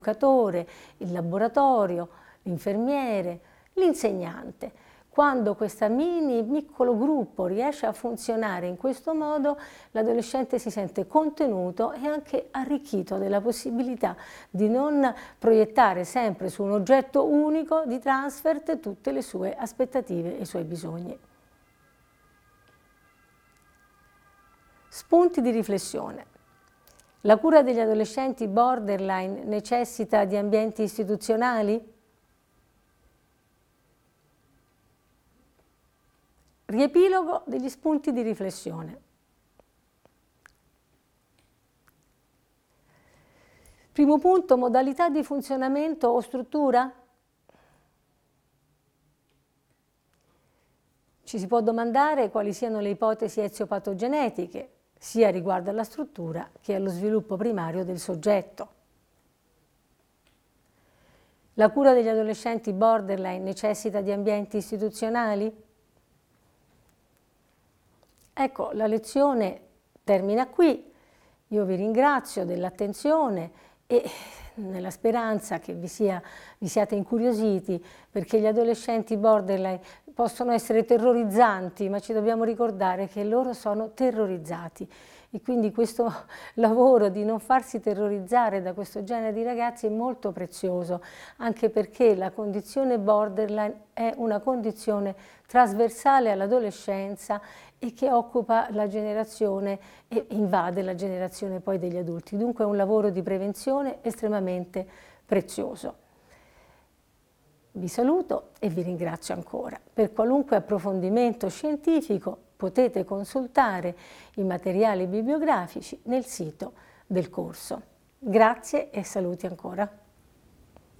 l'educatore, il laboratorio, l'infermiere, l'insegnante. Quando questo piccolo gruppo riesce a funzionare in questo modo, l'adolescente si sente contenuto e anche arricchito della possibilità di non proiettare sempre su un oggetto unico di Transfert tutte le sue aspettative e i suoi bisogni. Spunti di riflessione. La cura degli adolescenti borderline necessita di ambienti istituzionali? Riepilogo degli spunti di riflessione. Primo punto, modalità di funzionamento o struttura? Ci si può domandare quali siano le ipotesi eziopatogenetiche, sia riguardo alla struttura che allo sviluppo primario del soggetto. La cura degli adolescenti borderline necessita di ambienti istituzionali? Ecco, la lezione termina qui. Io vi ringrazio dell'attenzione e nella speranza che vi siate incuriositi, perché gli adolescenti borderline possono essere terrorizzanti, ma ci dobbiamo ricordare che loro sono terrorizzati. E quindi questo lavoro di non farsi terrorizzare da questo genere di ragazzi è molto prezioso, anche perché la condizione borderline è una condizione trasversale all'adolescenza e che occupa la generazione e invade la generazione poi degli adulti. Dunque è un lavoro di prevenzione estremamente prezioso. Vi saluto e vi ringrazio ancora. Per qualunque approfondimento scientifico potete consultare i materiali bibliografici nel sito del corso. Grazie e saluti ancora.